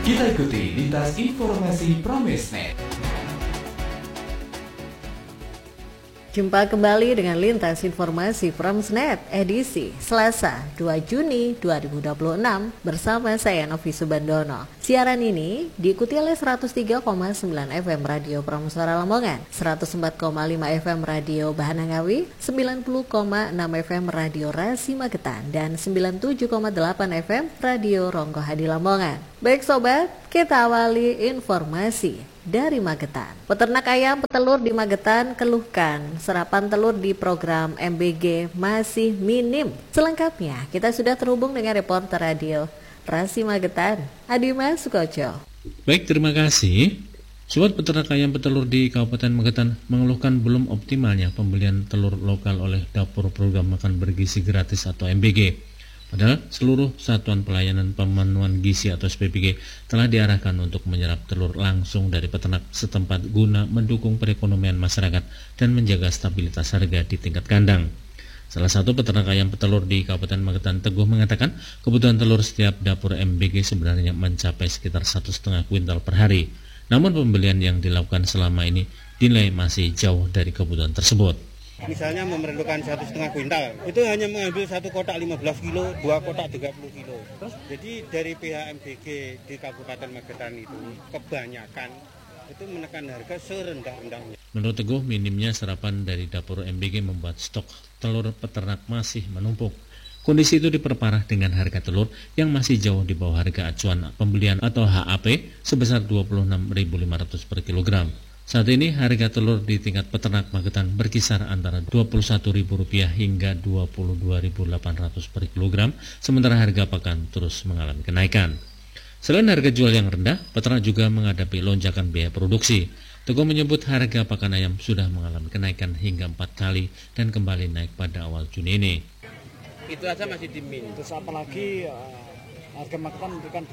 Kita ikuti lintas informasi Pramesnet. Jumpa kembali dengan lintas informasi Pramesnet edisi Selasa 2 Juni 2026 bersama saya Novi Subandono. Siaran ini diikuti oleh 103,9 FM Radio Prameswara Lamongan, 104,5 FM Radio Bahanangawi, 90,6 FM Radio Rasi Magetan, dan 97,8 FM Radio Ronggo Hadi Lamongan. Baik sobat, kita awali informasi dari Magetan. Peternak ayam petelur di Magetan keluhkan serapan telur di program MBG masih minim. Selengkapnya kita sudah terhubung dengan reporter radio Rasi Magetan, Adima Sukoco. Baik, terima kasih. Sobat peternak ayam petelur di Kabupaten Magetan mengeluhkan belum optimalnya pembelian telur lokal oleh dapur program makan bergizi gratis atau MBG. Padahal seluruh satuan pelayanan pemenuhan gizi atau SPBG telah diarahkan untuk menyerap telur langsung dari peternak setempat guna mendukung perekonomian masyarakat dan menjaga stabilitas harga di tingkat kandang. Salah satu peternak ayam petelur di Kabupaten Magetan, Teguh, mengatakan kebutuhan telur setiap dapur MBG sebenarnya mencapai sekitar 1,5 kuintal per hari. Namun pembelian yang dilakukan selama ini dinilai masih jauh dari kebutuhan tersebut. Misalnya memerlukan 1,5 kuintal, itu hanya mengambil satu kotak 15 kilo, dua kotak 30 kilo. Jadi dari pihak MBG di Kabupaten Magetan itu kebanyakan itu menekan harga serendah-rendahnya. Menurut Teguh, minimnya serapan dari dapur MBG membuat stok telur peternak masih menumpuk. Kondisi itu diperparah dengan harga telur yang masih jauh di bawah harga acuan pembelian atau HAP sebesar Rp26.500 per kilogram. Saat ini harga telur di tingkat peternak Magetan berkisar antara Rp21.000 hingga Rp22.800 per kilogram, sementara harga pakan terus mengalami kenaikan. Selain harga jual yang rendah, peternak juga menghadapi lonjakan biaya produksi. Teguh menyebut harga pakan ayam sudah mengalami kenaikan hingga 4 kali dan kembali naik pada awal Juni ini. Itu aja masih dimin. Terus apalagi harga Magetan memberikan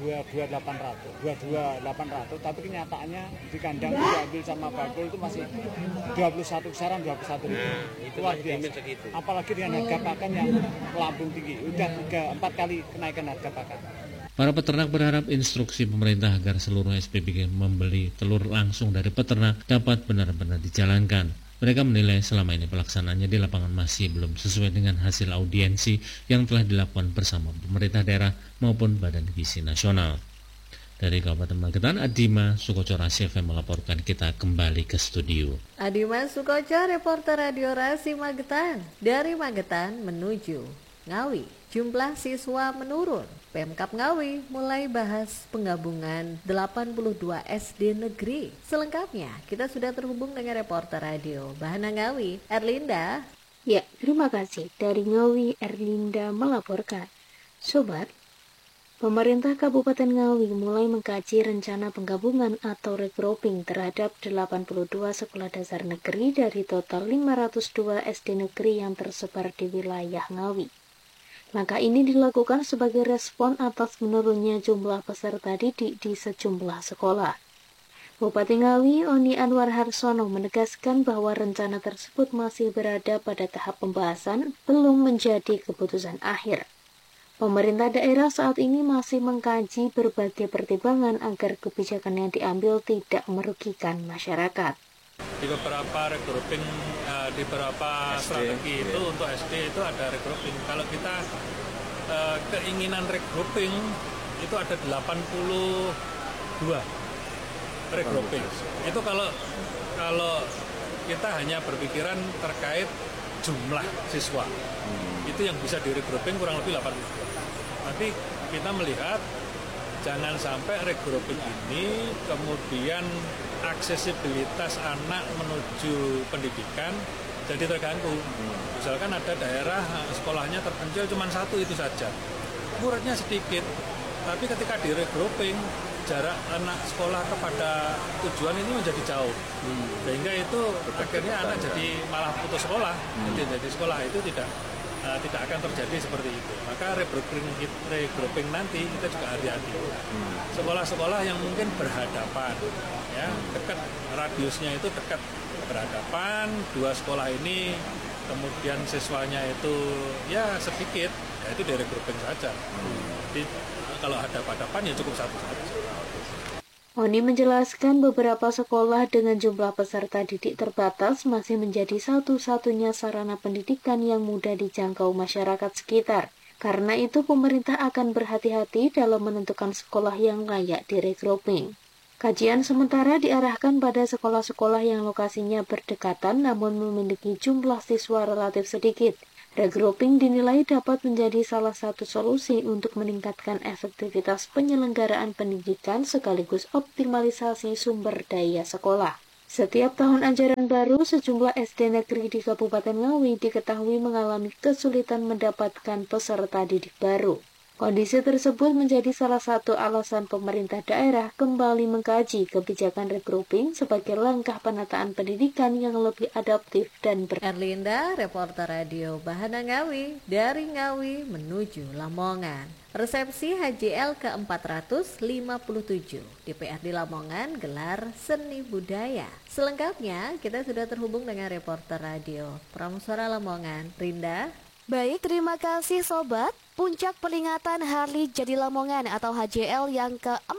22.800, tapi kenyataannya di kandang diambil sama bakul itu masih 21 kisaran 21.000. Nah, itu luar masih biasa. segitu. Apalagi dengan harga pakan yang melambung tinggi, udah 3-4 kali kenaikan harga pakan. Para peternak berharap instruksi pemerintah agar seluruh SPBG membeli telur langsung dari peternak dapat benar-benar dijalankan. Mereka menilai selama ini pelaksanaannya di lapangan masih belum sesuai dengan hasil audiensi yang telah dilakukan bersama pemerintah daerah maupun Badan Gizi Nasional. Dari Kabupaten Magetan, Adima Sukoco Rasi FM melaporkan. Kita kembali ke studio. Adima Sukoco, reporter Radio Rasi Magetan. Dari Magetan menuju Ngawi. Jumlah siswa menurun. Pemkab Ngawi mulai bahas penggabungan 82 SD negeri. Selengkapnya kita sudah terhubung dengan reporter radio Bahana Ngawi, Erlinda. Ya, terima kasih. Dari Ngawi, Erlinda melaporkan. Sobat, pemerintah Kabupaten Ngawi mulai mengkaji rencana penggabungan atau regrouping terhadap 82 sekolah dasar negeri dari total 502 SD negeri yang tersebar di wilayah Ngawi. Langkah ini dilakukan sebagai respon atas menurunnya jumlah peserta didik di sejumlah sekolah. Bupati Ngawi, Oni Anwar Harsono, menegaskan bahwa rencana tersebut masih berada pada tahap pembahasan, belum menjadi keputusan akhir. Pemerintah daerah saat ini masih mengkaji berbagai pertimbangan agar kebijakan yang diambil tidak merugikan masyarakat. Di beberapa regrouping, di beberapa strategi itu untuk SD itu ada regrouping. Kalau kita keinginan regrouping itu ada 82 regrouping. Itu kalau kita hanya berpikiran terkait jumlah siswa, itu yang bisa di regrouping kurang lebih 82. Tapi kita melihat jangan sampai regrouping ini kemudian aksesibilitas anak menuju pendidikan jadi terganggu. Misalkan ada daerah sekolahnya terpencil cuma satu itu saja, muridnya sedikit, tapi ketika di regrouping jarak anak sekolah kepada tujuan ini menjadi jauh, sehingga itu akhirnya anak jadi malah putus sekolah. Jadi sekolah itu tidak akan terjadi seperti itu. Maka regrouping nanti kita juga hati-hati. Sekolah-sekolah yang mungkin berhadapan, ya dekat, radiusnya itu dekat berhadapan, dua sekolah ini kemudian siswanya itu ya sedikit, ya itu di regrouping saja. Jadi kalau hadapan ya cukup satu saja. Oni menjelaskan beberapa sekolah dengan jumlah peserta didik terbatas masih menjadi satu-satunya sarana pendidikan yang mudah dijangkau masyarakat sekitar. Karena itu pemerintah akan berhati-hati dalam menentukan sekolah yang layak di-regrouping. Kajian sementara diarahkan pada sekolah-sekolah yang lokasinya berdekatan namun memiliki jumlah siswa relatif sedikit. Regrouping dinilai dapat menjadi salah satu solusi untuk meningkatkan efektivitas penyelenggaraan pendidikan sekaligus optimalisasi sumber daya sekolah. Setiap tahun ajaran baru, sejumlah SD negeri di Kabupaten Ngawi diketahui mengalami kesulitan mendapatkan peserta didik baru. Kondisi tersebut menjadi salah satu alasan pemerintah daerah kembali mengkaji kebijakan regrouping sebagai langkah penataan pendidikan yang lebih adaptif dan Erlinda, reporter radio Bahana Ngawi, dari Ngawi menuju Lamongan. Resepsi HJL ke-457 DPRD Lamongan gelar seni budaya. Selengkapnya kita sudah terhubung dengan reporter radio Pramsuara Lamongan, Rinda. Baik, terima kasih Sobat. Puncak peringatan Hari Jadi Lamongan atau HJL yang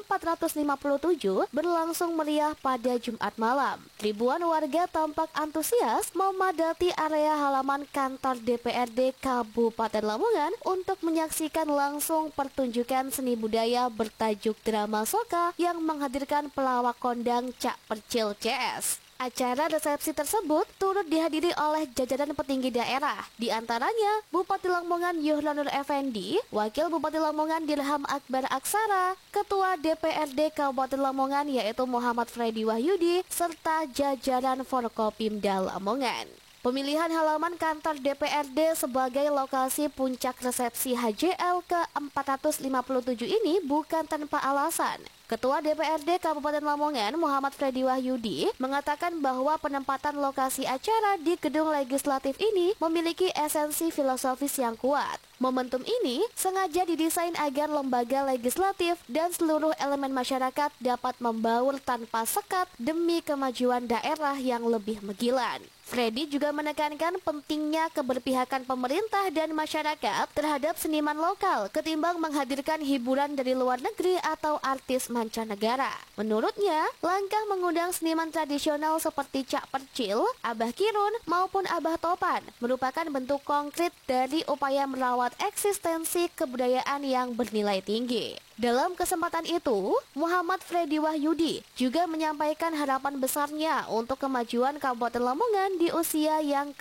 ke-457 berlangsung meriah pada Jumat malam. Ribuan warga tampak antusias memadati area halaman kantor DPRD Kabupaten Lamongan untuk menyaksikan langsung pertunjukan seni budaya bertajuk Drama Soka yang menghadirkan pelawak kondang Cak Percil CS. Acara resepsi tersebut turut dihadiri oleh jajaran petinggi daerah, di antaranya Bupati Lamongan Yuhlanur Effendi, Wakil Bupati Lamongan Dirham Akbar Aksara, Ketua DPRD Kabupaten Lamongan yaitu Muhammad Freddy Wahyudi, serta jajaran Forkopimda Lamongan. Pemilihan halaman kantor DPRD sebagai lokasi puncak resepsi HJL ke-457 ini bukan tanpa alasan. Ketua DPRD Kabupaten Lamongan Muhammad Freddy Wahyudi mengatakan bahwa penempatan lokasi acara di gedung legislatif ini memiliki esensi filosofis yang kuat. Momentum ini sengaja didesain agar lembaga legislatif dan seluruh elemen masyarakat dapat membaur tanpa sekat demi kemajuan daerah yang lebih menggilan. Freddy juga menekankan pentingnya keberpihakan pemerintah dan masyarakat terhadap seniman lokal ketimbang menghadirkan hiburan dari luar negeri atau artis mancanegara. Menurutnya, langkah mengundang seniman tradisional seperti Cak Percil, Abah Kirun, maupun Abah Topan merupakan bentuk konkret dari upaya merawat eksistensi kebudayaan yang bernilai tinggi. Dalam kesempatan itu, Muhammad Freddy Wahyudi juga menyampaikan harapan besarnya untuk kemajuan Kabupaten Lamongan di usia yang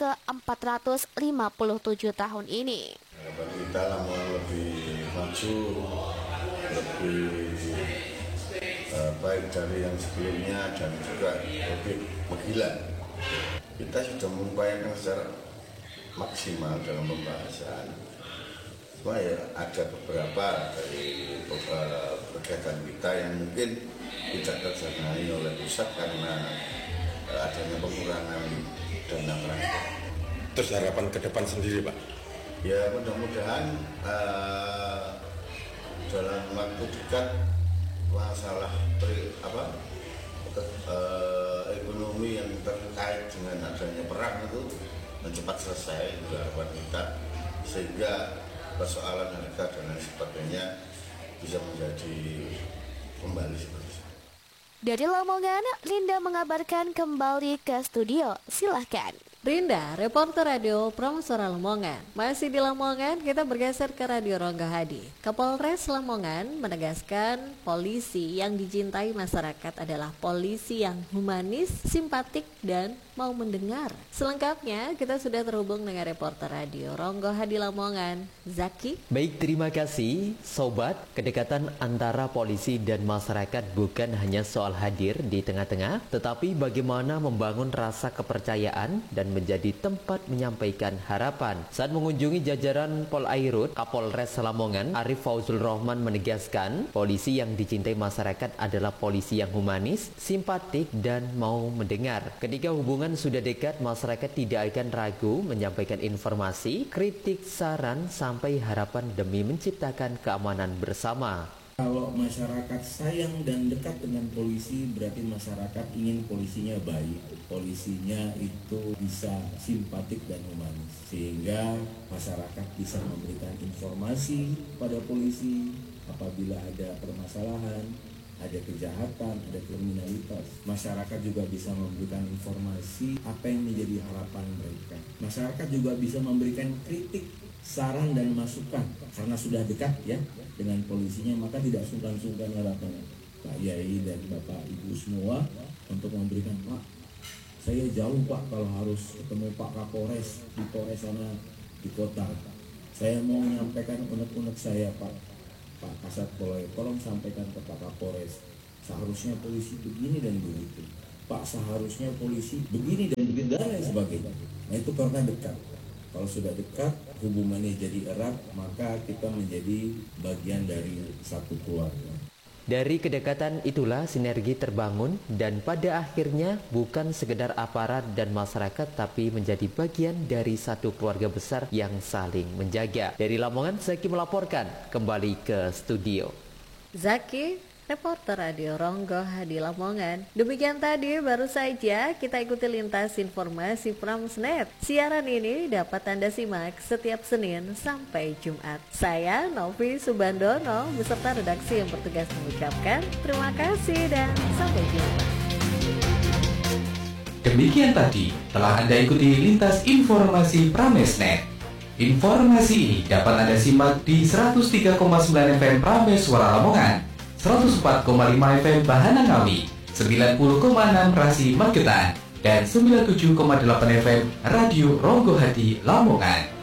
ke-457 tahun ini. Harapan kita Lamongan lebih maju, lebih baik dari yang sebelumnya dan juga lebih menggilan. Kita sudah mengupayakan secara maksimal dalam pembahasan. Cuma ya ada beberapa dari kegiatan kita yang mungkin tidak terjangkau oleh pusat karena adanya pengurangan dana transport. Terus harapan ke depan sendiri Pak? Ya mudah-mudahan dalam waktu dekat masalah ekonomi yang terkait dengan adanya perang itu cepat selesai, itu harapan kita, sehingga persoalan harga dan lain sebagainya bisa menjadi kembali seperti itu. Dari Lamongan, Linda mengabarkan kembali ke studio. Silahkan. Rinda, reporter radio Pramsuara Lamongan. Masih di Lamongan, kita bergeser ke Radio Ronggo Hadi. Kapolres Lamongan menegaskan polisi yang dicintai masyarakat adalah polisi yang humanis, simpatik, dan mau mendengar. Selengkapnya, kita sudah terhubung dengan reporter radio Ronggo Hadi Lamongan, Zaki. Baik, terima kasih Sobat. Kedekatan antara polisi dan masyarakat bukan hanya soal hadir di tengah-tengah, tetapi bagaimana membangun rasa kepercayaan dan menjadi tempat menyampaikan harapan. Saat mengunjungi jajaran Polairut, Kapolres Lamongan Arif Fauzul Rohman menegaskan polisi yang dicintai masyarakat adalah polisi yang humanis, simpatik, dan mau mendengar. Ketika hubungan sudah dekat, masyarakat tidak akan ragu menyampaikan informasi, kritik, saran, sampai harapan demi menciptakan keamanan bersama. Kalau masyarakat sayang dan dekat dengan polisi, berarti masyarakat ingin polisinya baik, polisinya itu bisa simpatik dan humanis, sehingga masyarakat bisa memberikan informasi pada polisi apabila ada permasalahan, ada kejahatan, ada kriminalitas. Masyarakat juga bisa memberikan informasi apa yang menjadi harapan mereka. Masyarakat juga bisa memberikan kritik, saran dan masukan. Karena sudah dekat ya dengan polisinya, maka tidak sungkan-sungkan harapan Pak Yai dan Bapak Ibu semua untuk memberikan, Pak, saya jauh Pak kalau harus ketemu Pak Kapolres di Polres sana di kota. Saya mau menyampaikan unek-unek saya Pak Kasat Polres, tolong sampaikan ke Pak Kapolres, seharusnya polisi begini dan begitu. Pak, seharusnya polisi begini dan begitu dan lain sebagainya. Nah itu karena dekat. Kalau sudah dekat, hubungannya jadi erat, maka kita menjadi bagian dari satu keluarga. Dari kedekatan itulah sinergi terbangun dan pada akhirnya bukan sekedar aparat dan masyarakat tapi menjadi bagian dari satu keluarga besar yang saling menjaga. Dari Lamongan, Zaki melaporkan kembali ke studio. Zaki, reporter Radio Ronggo Hadi Lamongan. Demikian tadi baru saja kita ikuti lintas informasi Pramsnet. Siaran ini dapat Anda simak setiap Senin sampai Jumat. Saya Novi Subandono beserta redaksi yang bertugas mengucapkan terima kasih dan sampai jumpa. Demikian tadi telah Anda ikuti lintas informasi Pramesnet. Informasi ini dapat Anda simak di 103,9 FM Prames Suara Lamongan, 104,5 FM Bahana Ngawi, 90,6 Rasi Magetan, dan 97,8 FM Radio Ronggo Hadi Lamongan.